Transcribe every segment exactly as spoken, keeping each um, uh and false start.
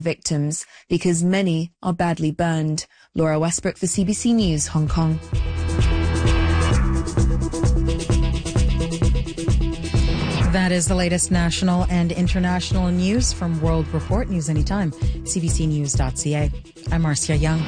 victims because many are badly burned. Laura Westbrook for C B C News, Hong Kong. That is the latest national and international news from World Report. News anytime, c b c news dot c a. I'm Marcia Young.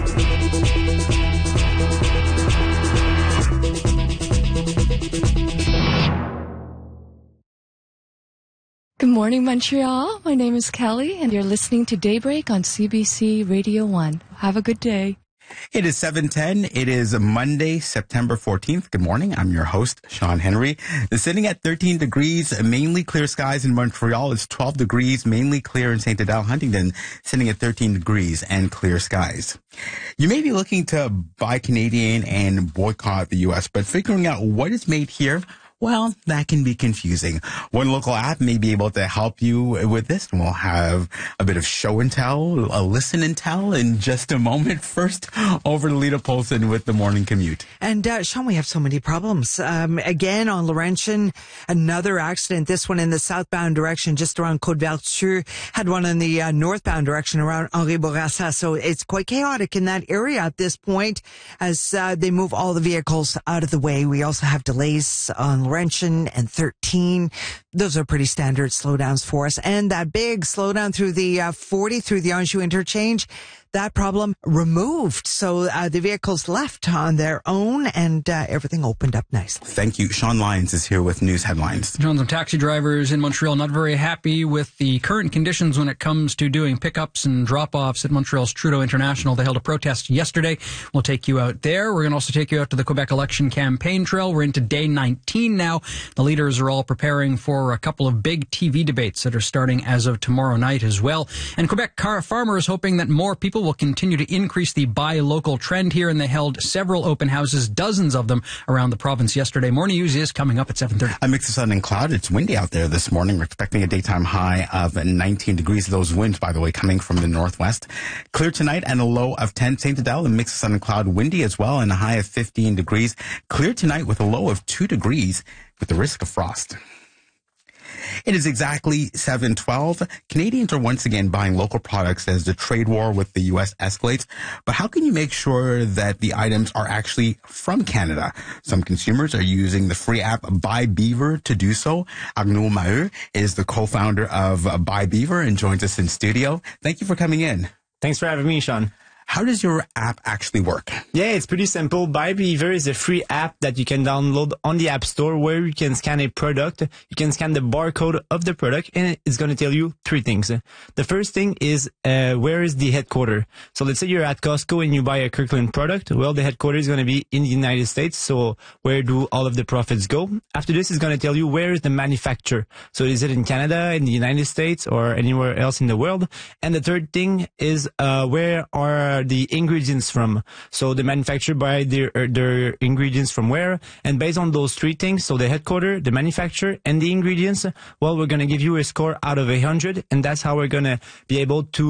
Good morning, Montreal. My name is Kelly, and you're listening to Daybreak on C B C Radio one. Have a good day. It is seven ten. It is Monday, September fourteenth. Good morning. I'm your host, Sean Henry. Sitting at thirteen degrees, mainly clear skies in Montreal. It's twelve degrees, mainly clear in Saint Adele, Huntington, sitting at thirteen degrees and clear skies. You may be looking to buy Canadian and boycott the U S, but figuring out what is made here, well, that can be confusing. One local app may be able to help you with this, and we'll have a bit of show and tell, a listen and tell in just a moment. First, over to Lita Polson with the morning commute. And, uh, Sean, we have so many problems. Um, again, on Laurentian, another accident, this one in the southbound direction, just around Côte-Vertu, had one in the uh, northbound direction around Henri Bourassa. So it's quite chaotic in that area at this point as uh, they move all the vehicles out of the way. We also have delays on Laurentian and thirteen. Those are pretty standard slowdowns for us. And that big slowdown through the uh, forty through the Anjou interchange, that problem removed. So uh, the vehicles left on their own and uh, everything opened up nicely. Thank you. Sean Lyons is here with news headlines. John, some taxi drivers in Montreal not very happy with the current conditions when it comes to doing pickups and drop-offs at Montreal's Trudeau International. They held a protest yesterday. We'll take you out there. We're going to also take you out to the Quebec election campaign trail. We're into day nineteen now. The leaders are all preparing for a couple of big T V debates that are starting as of tomorrow night as well. And Quebec car farmers hoping that more people will continue to increase the buy local trend here, and they held several open houses, dozens of them around the province yesterday. Morning News is coming up at seven thirty. A mix of sun and cloud. It's windy out there this morning. We're expecting a daytime high of nineteen degrees. Those winds, by the way, coming from the northwest. Clear tonight and a low of ten. Saint Adele, a mix of sun and cloud, windy as well, and a high of fifteen degrees. Clear tonight with a low of two degrees with the risk of frost. It is exactly seven twelve. Canadians are once again buying local products as the trade war with the U S escalates. But how can you make sure that the items are actually from Canada? Some consumers are using the free app Buy Beaver to do so. Arnaud Maheu is the co-founder of Buy Beaver and joins us in studio. Thank you for coming in. Thanks for having me, Sean. How does your app actually work? Yeah, it's pretty simple. Buy Beaver is a free app that you can download on the App Store where you can scan a product. You can scan the barcode of the product and it's going to tell you three things. The first thing is uh, where is the headquarter. So let's say you're at Costco and you buy a Kirkland product. Well, the headquarters is going to be in the United States. So where do all of the profits go? After this, it's going to tell you where is the manufacturer. So is it in Canada, in the United States, or anywhere else in the world? And the third thing is uh, where are the ingredients from. So the manufacturer buy their, their ingredients from where, and based on those three things, so the headquarter, the manufacturer, and the ingredients, well, we're going to give you a score out of a hundred, and that's how we're going to be able to